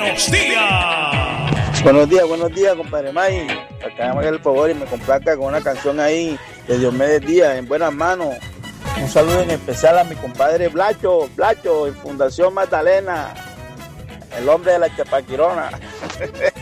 Buenos días. Buenos días, compadre May. Acá me haga el favor y me complaca con una canción ahí de Diomedes Díaz, En Buenas Manos. Un saludo en especial a mi compadre Blacho, en Fundación Magdalena, el hombre de la Chapaquirona.